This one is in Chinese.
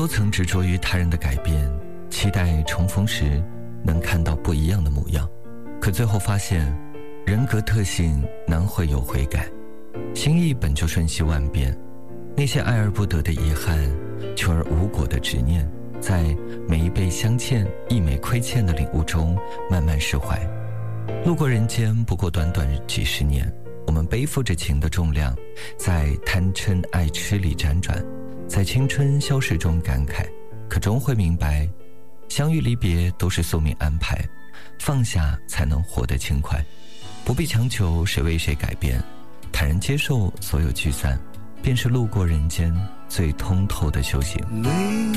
曾执着于他人的改变，期待重逢时能看到不一样的模样，可最后发现人格特性难会有悔改，心意本就瞬息万变，那些爱而不得的遗憾，求而无果的执念，在每一被相欠亦每亏欠的领悟中慢慢释怀。路过人间不过短短几十年，我们背负着情的重量，在贪嗔爱痴里辗转，在青春消逝中感慨，可终会明白，相遇离别都是宿命安排，放下才能活得轻快，不必强求谁为谁改变，坦然接受所有聚散，便是路过人间最通透的修行。 没